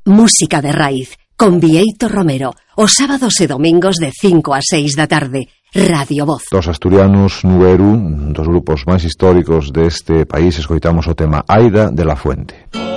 Música de raíz, con Bieito Romero, os sábados e domingos de 5 a 6 da tarde. Radio Voz. Dos asturianos Nuberu, dos grupos máis históricos deste país, escoitamos o tema Aida de la Fuente.